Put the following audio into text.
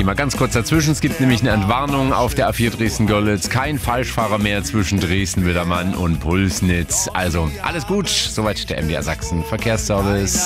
gehe mal ganz kurz dazwischen. Es gibt nämlich eine Entwarnung auf der A4 Dresden-Görlitz. Kein Falschfahrer mehr zwischen Dresden-Wildermann und Pulsnitz. Also alles gut. Soweit der MDR Sachsen Verkehrsservice.